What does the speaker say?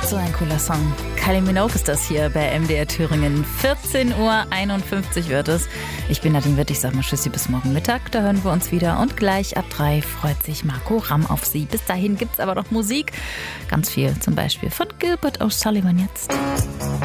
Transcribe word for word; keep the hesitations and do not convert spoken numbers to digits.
So ein cooler Song. Kylie Minogue ist das hier bei M D R Thüringen. vierzehn Uhr einundfünfzig wird es. Ich bin Nadine Witt, ich sag mal Tschüssi bis morgen Mittag. Da hören wir uns wieder und gleich ab drei freut sich Marco Ramm auf Sie. Bis dahin gibt's aber noch Musik. Ganz viel, zum Beispiel von Gilbert O'Sullivan jetzt.